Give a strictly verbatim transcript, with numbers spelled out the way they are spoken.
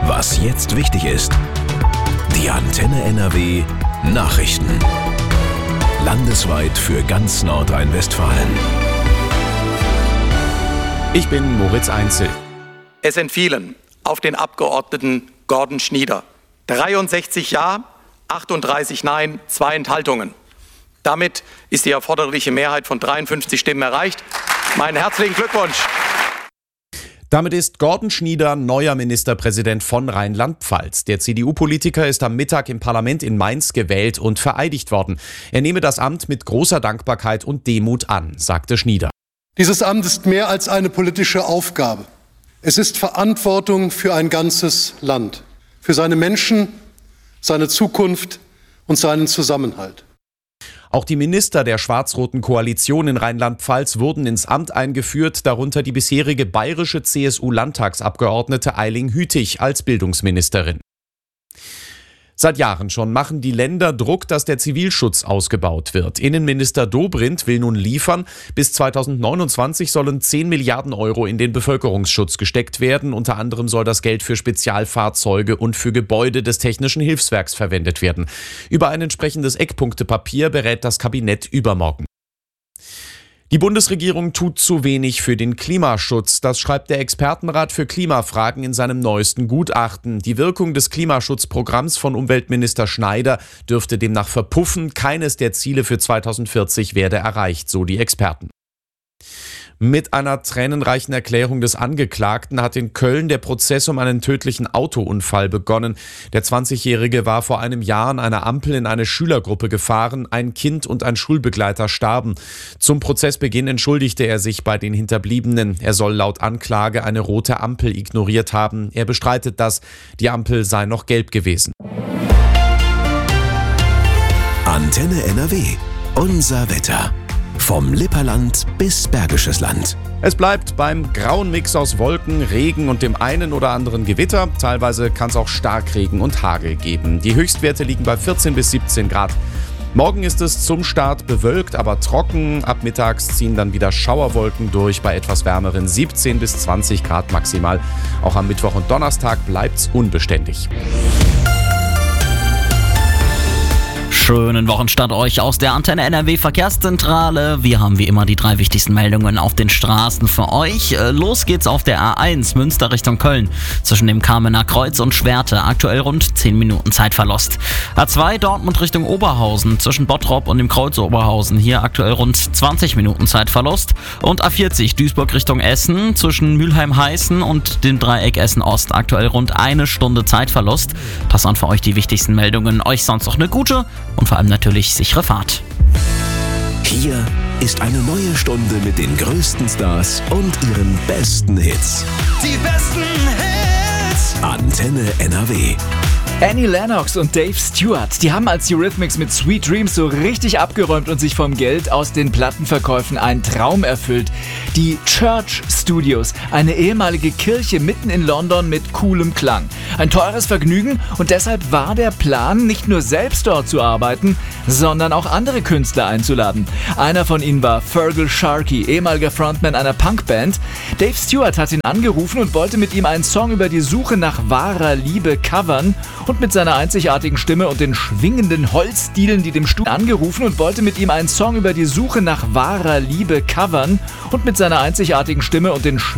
Was jetzt wichtig ist. Die Antenne N R W Nachrichten. Landesweit für ganz Nordrhein-Westfalen. Ich bin Moritz Einzel. Es entfielen auf den Abgeordneten Gordon Schnieder dreiundsechzig Ja, achtunddreißig Nein, zwei Enthaltungen. Damit ist die erforderliche Mehrheit von dreiundfünfzig Stimmen erreicht. Meinen herzlichen Glückwunsch. Damit ist Gordon Schnieder neuer Ministerpräsident von Rheinland-Pfalz. Der C D U-Politiker ist am Mittag im Parlament in Mainz gewählt und vereidigt worden. Er nehme das Amt mit großer Dankbarkeit und Demut an, sagte Schnieder. Dieses Amt ist mehr als eine politische Aufgabe. Es ist Verantwortung für ein ganzes Land, für seine Menschen, seine Zukunft und seinen Zusammenhalt. Auch die Minister der schwarz-roten Koalition in Rheinland-Pfalz wurden ins Amt eingeführt, darunter die bisherige bayerische C S U-Landtagsabgeordnete Eiling Hütig als Bildungsministerin. Seit Jahren schon machen die Länder Druck, dass der Zivilschutz ausgebaut wird. Innenminister Dobrindt will nun liefern. Bis zweitausendneunundzwanzig sollen zehn Milliarden Euro in den Bevölkerungsschutz gesteckt werden. Unter anderem soll das Geld für Spezialfahrzeuge und für Gebäude des Technischen Hilfswerks verwendet werden. Über ein entsprechendes Eckpunktepapier berät das Kabinett übermorgen. Die Bundesregierung tut zu wenig für den Klimaschutz. Das schreibt der Expertenrat für Klimafragen in seinem neuesten Gutachten. Die Wirkung des Klimaschutzprogramms von Umweltminister Schneider dürfte demnach verpuffen. Keines der Ziele für zweitausendvierzig werde erreicht, so die Experten. Mit einer tränenreichen Erklärung des Angeklagten hat in Köln der Prozess um einen tödlichen Autounfall begonnen. Der zwanzigjährige war vor einem Jahr an einer Ampel in eine Schülergruppe gefahren. Ein Kind und ein Schulbegleiter starben. Zum Prozessbeginn entschuldigte er sich bei den Hinterbliebenen. Er soll laut Anklage eine rote Ampel ignoriert haben. Er bestreitet das. Die Ampel sei noch gelb gewesen. Antenne N R W. Unser Wetter. Vom Lipperland bis Bergisches Land. Es bleibt beim grauen Mix aus Wolken, Regen und dem einen oder anderen Gewitter. Teilweise kann es auch Starkregen und Hagel geben. Die Höchstwerte liegen bei vierzehn bis siebzehn Grad. Morgen ist es zum Start bewölkt, aber trocken. Ab mittags ziehen dann wieder Schauerwolken durch bei etwas wärmeren siebzehn bis zwanzig Grad maximal. Auch am Mittwoch und Donnerstag bleibt's unbeständig. Schönen Wochenstart euch aus der Antenne N R W Verkehrszentrale. Wir haben wie immer die drei wichtigsten Meldungen auf den Straßen für euch. Los geht's auf der A eins Münster Richtung Köln. Zwischen dem Kamener Kreuz und Schwerte aktuell rund zehn Minuten Zeitverlust. A zwei Dortmund Richtung Oberhausen. Zwischen Bottrop und dem Kreuz Oberhausen. Hier aktuell rund zwanzig Minuten Zeitverlust. Und A vierzig Duisburg Richtung Essen. Zwischen Mülheim-Heißen und dem Dreieck Essen-Ost. Aktuell rund eine Stunde Zeitverlust. Das waren für euch die wichtigsten Meldungen. Euch sonst noch eine gute und vor allem natürlich sichere Fahrt. Hier ist eine neue Stunde mit den größten Stars und ihren besten Hits. Die besten Hits. Antenne N R W. Annie Lennox und Dave Stewart, die haben als Eurythmics mit Sweet Dreams so richtig abgeräumt und sich vom Geld aus den Plattenverkäufen einen Traum erfüllt. Die Church Studios, eine ehemalige Kirche mitten in London mit coolem Klang. Ein teures Vergnügen und deshalb war der Plan, nicht nur selbst dort zu arbeiten, sondern auch andere Künstler einzuladen. Einer von ihnen war Fergal Sharkey, ehemaliger Frontman einer Punkband. Dave Stewart hat ihn angerufen und wollte mit ihm einen Song über die Suche nach wahrer Liebe covern. Und mit seiner einzigartigen Stimme und den schwingenden Holzdielen, die dem Studio angerufen und wollte mit ihm einen Song über die Suche nach wahrer Liebe covern und mit seiner einzigartigen Stimme und den